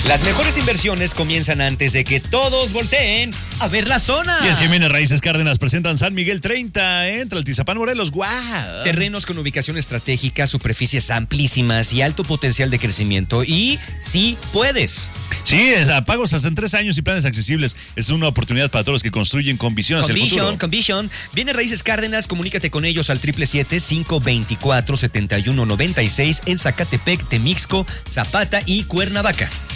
Las mejores inversiones comienzan antes de que todos volteen a ver la zona. Y es que Bienes Raíces Cárdenas presentan San Miguel 30, entre Altizapán, Morelos. ¡Guau! Terrenos con ubicación estratégica, superficies amplísimas y alto potencial de crecimiento. Y sí puedes. Sí, es a pagos hasta en 3 años y planes accesibles. Es una oportunidad para todos los que construyen con visión hacia el futuro. Con Vision. Bienes Raíces Cárdenas, comunícate con ellos al 777-524-7196 en Zacatepec, Temixco, Zapata y Cuernavaca.